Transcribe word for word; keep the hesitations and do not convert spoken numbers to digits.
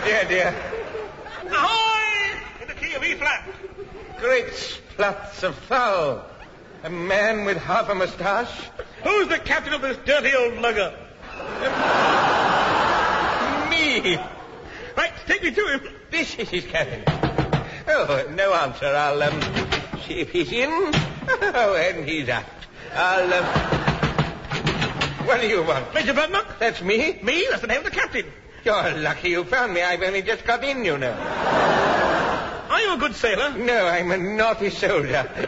dear, dear. Ahoy! In the key of E-flat. Great spluts of foul. A man with half a moustache. Who's the captain of this dirty old lugger? Me. Right, take me to him. This is his cabin. Oh, no answer. I'll, um, see if he's in. Oh, and he's out. I'll, um... What do you want? Major Bloodnut? That's me? Me? That's the name of the captain. You're lucky you found me. I've only just got in, you know. Are you a good sailor? No, I'm a naughty soldier.